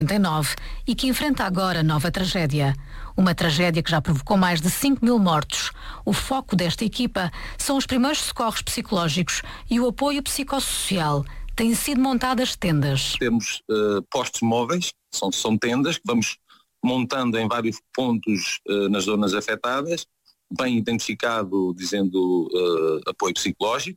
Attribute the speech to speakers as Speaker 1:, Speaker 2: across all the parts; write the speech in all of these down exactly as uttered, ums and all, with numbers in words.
Speaker 1: oitenta e nove e que enfrenta agora nova tragédia. Uma tragédia que já provocou mais de cinco mil mortos. O foco desta equipa são os primeiros socorros psicológicos e o apoio psicossocial. Têm sido montadas tendas.
Speaker 2: Temos uh, postos móveis, são, são tendas que vamos montando em vários pontos uh, nas zonas afetadas, bem identificado, dizendo uh, apoio psicológico.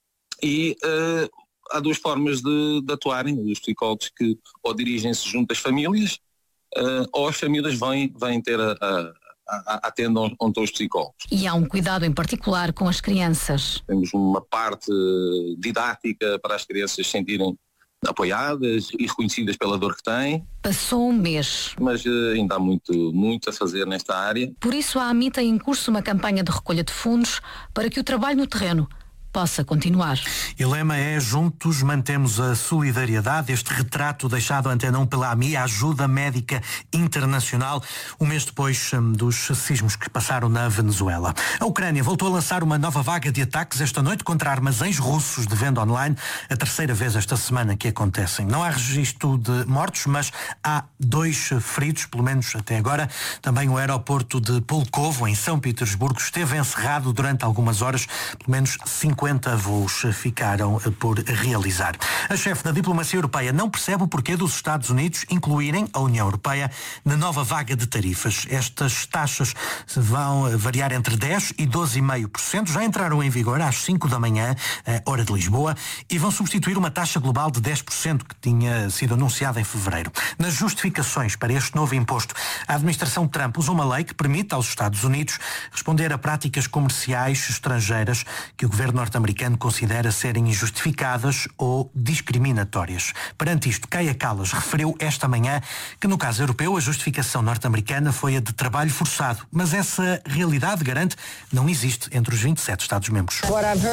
Speaker 2: E uh, há duas formas de, de atuarem, os psicólogos que ou dirigem-se junto às famílias, uh, ou as famílias vêm, vêm ter a, a, a, a tenda onde estão os psicólogos.
Speaker 1: E há um cuidado em particular com as crianças.
Speaker 2: Temos uma parte didática para as crianças se sentirem apoiadas e reconhecidas pela dor que têm.
Speaker 1: Passou um mês.
Speaker 2: Mas uh, ainda há muito, muito a fazer nesta área.
Speaker 1: Por isso a AMI tem em curso uma campanha de recolha de fundos para que o trabalho no terreno possa continuar.
Speaker 3: E o lema é: juntos mantemos a solidariedade. Este retrato deixado à Antena um pela AMI, a Ajuda Médica Internacional, um mês depois um, dos sismos que passaram na Venezuela. A Ucrânia voltou a lançar uma nova vaga de ataques esta noite contra armazéns russos de venda online, a terceira vez esta semana que acontecem. Não há registro de mortos, mas há dois feridos, pelo menos até agora. Também o aeroporto de Pulkovo, em São Petersburgo, esteve encerrado durante algumas horas, pelo menos cinquenta voos ficaram por realizar. A chefe da diplomacia europeia não percebe o porquê dos Estados Unidos incluírem a União Europeia na nova vaga de tarifas. Estas taxas vão variar entre dez e doze vírgula cinco por cento, já entraram em vigor às cinco da manhã, hora de Lisboa, e vão substituir uma taxa global de dez por cento que tinha sido anunciada em fevereiro. Nas justificações para este novo imposto, a administração Trump usa uma lei que permite aos Estados Unidos responder a práticas comerciais estrangeiras que o governo norte-americano considera serem injustificadas ou discriminatórias. Perante isto, Kaja Kallas referiu esta manhã que no caso europeu a justificação norte-americana foi a de trabalho forçado, mas essa realidade, garante, não existe entre os vinte e sete Estados-membros.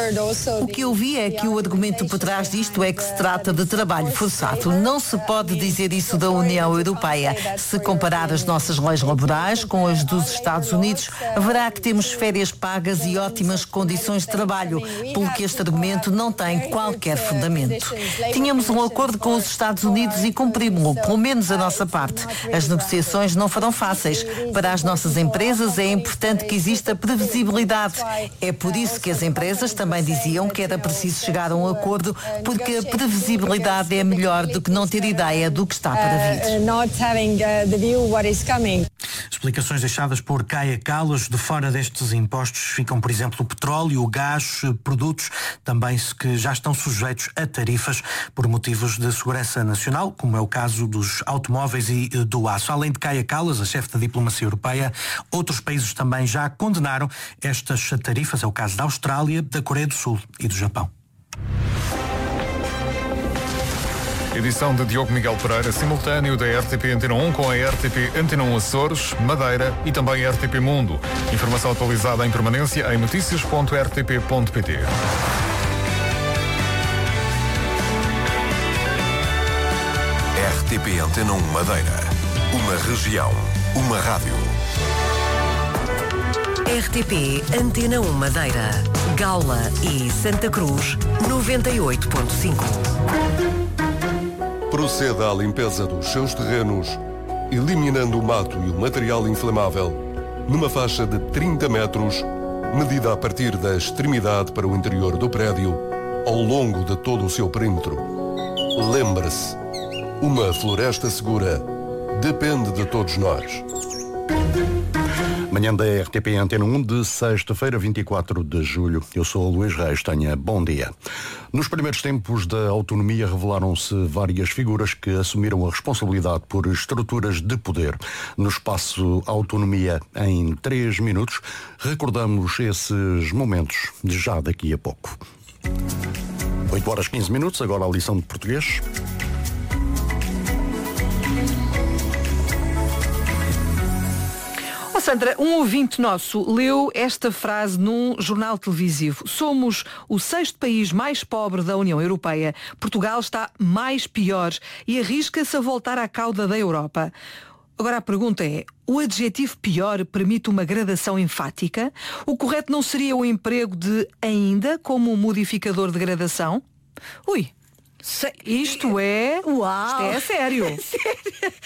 Speaker 4: O que eu vi é que o argumento por trás disto é que se trata de trabalho forçado. Não se pode dizer isso da União Europeia. Se comparar as nossas leis laborais com as dos Estados Unidos, verá que temos férias pagas e ótimas condições de trabalho, pelo que este argumento não tem qualquer fundamento. Tínhamos um acordo com os Estados Unidos e cumprimos-lo, pelo menos a nossa parte. As negociações não foram fáceis. Para as nossas empresas é importante que exista previsibilidade. É por isso que as empresas também diziam que era preciso chegar a um acordo, porque a previsibilidade é melhor do que não ter ideia do que está para vir.
Speaker 3: Explicações deixadas por Kaja Kallas. De fora destes impostos ficam, por exemplo, o petróleo, o gás, produtos também que já estão sujeitos a tarifas por motivos de segurança nacional, como é o caso dos automóveis e do aço. Além de Kaja Kallas, a chefe da diplomacia europeia, outros países também já condenaram estas tarifas. É o caso da Austrália, da Coreia do Sul e do Japão.
Speaker 5: Edição de Diogo Miguel Pereira, simultâneo da R T P Antena um com a R T P Antena um Açores, Madeira e também a R T P Mundo. Informação atualizada em permanência em notícias ponto r t p ponto p t. R
Speaker 6: T P Antena um Madeira. Uma região, uma rádio.
Speaker 7: R T P Antena um Madeira, Gaula e Santa Cruz, noventa e oito ponto cinco.
Speaker 8: Proceda à limpeza dos seus terrenos, eliminando o mato e o material inflamável, numa faixa de trinta metros, medida a partir da extremidade para o interior do prédio, ao longo de todo o seu perímetro. Lembre-se, uma floresta segura depende de todos nós.
Speaker 9: Manhã da R T P Antena um de sexta-feira, vinte e quatro de julho. Eu sou o Luís Reis, tenha bom dia. Nos primeiros tempos da autonomia revelaram-se várias figuras que assumiram a responsabilidade por estruturas de poder. No espaço Autonomia em três minutos, recordamos esses momentos já daqui a pouco. oito horas quinze minutos, agora a lição de português.
Speaker 10: Sandra, um ouvinte nosso leu esta frase num jornal televisivo. Somos o sexto país mais pobre da União Europeia. Portugal está mais pior e arrisca-se a voltar à cauda da Europa. Agora a pergunta é, o adjetivo pior permite uma gradação enfática? O correto não seria o emprego de ainda como um modificador de gradação? Ui, Se- Isto é.
Speaker 4: Uau.
Speaker 10: Isto é sério.
Speaker 4: Sério?